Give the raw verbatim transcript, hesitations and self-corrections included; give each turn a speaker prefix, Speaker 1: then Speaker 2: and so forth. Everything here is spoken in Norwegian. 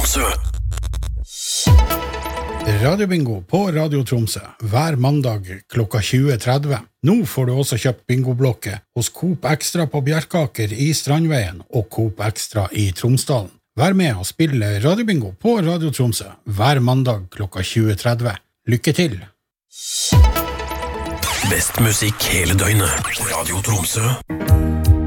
Speaker 1: Tromsø.
Speaker 2: Radiobingo på Radio Tromsø hver mandag klokka tjue tretti. Nå får du også kjøpt bingoblokke hos Coop Extra på Bjerkaker i Strandveien og Coop Extra i Tromsdalen. Vær med og spille Radiobingo på Radio Tromsø hver mandag klokka tjue tretti. Lykke til!
Speaker 1: Best musikk hele døgnet. Radio Tromsø.